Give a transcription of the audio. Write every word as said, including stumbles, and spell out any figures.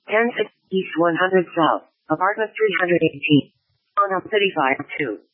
ten six East one hundred South, apartment three hundred eighteen. On City Fire two.